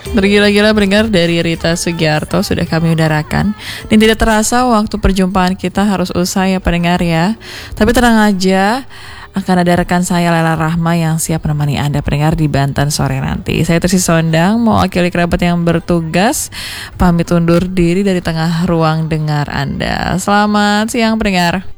Bergila-gila pendengar dari Rita Sugiarto sudah kami udarakan. Dan tidak terasa waktu perjumpaan kita harus usai ya pendengar ya. Tapi tenang aja, akan ada rekan saya Lela Rahma yang siap menemani Anda pendengar di Banten sore nanti. Saya Tersi Sondang, mewakili kerabat yang bertugas, pamit undur diri dari tengah ruang dengar Anda. Selamat siang pendengar.